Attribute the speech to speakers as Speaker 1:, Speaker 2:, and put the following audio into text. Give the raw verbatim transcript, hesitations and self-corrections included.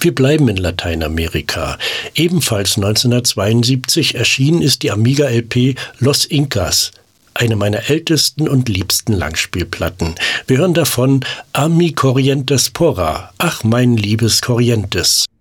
Speaker 1: Wir bleiben in Lateinamerika. Ebenfalls neunzehnhundertzweiundsiebzig erschienen ist die Amiga-L P Los Incas, eine meiner ältesten und liebsten Langspielplatten. Wir hören davon A mi Corrientes Porra, ach mein liebes Corrientes.